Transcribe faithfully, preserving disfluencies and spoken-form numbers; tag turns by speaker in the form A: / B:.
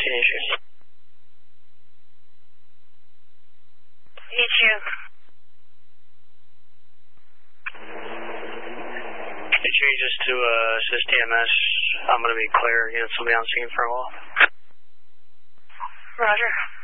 A: Any issues?
B: E two.
A: Any changes to uh, assist E M S? I'm going to be clear. Units will be on scene for a while.
B: Roger.